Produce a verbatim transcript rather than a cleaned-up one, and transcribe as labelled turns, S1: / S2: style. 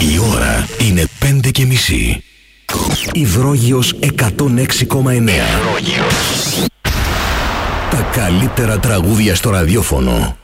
S1: Η ώρα είναι πέντε και μισή. Υδρόγειος εκατόν έξι κόμμα εννέα. Τα καλύτερα τραγούδια στο ραδιόφωνο.